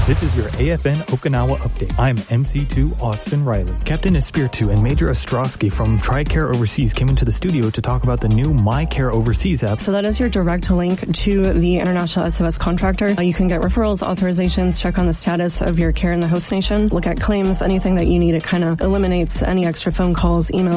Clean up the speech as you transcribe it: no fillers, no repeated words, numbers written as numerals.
This is your AFN Okinawa update. I'm MC2 Austin Riley. Captain Espiritu and Major Ostrowski from TRICARE Overseas came into the studio to talk about the new MyCare Overseas app. So that is your direct link to the international SOS contractor. You can get referrals, authorizations, check on the status of your care in the host nation, look at claims, anything that you need. It kind of eliminates any extra phone calls, emails.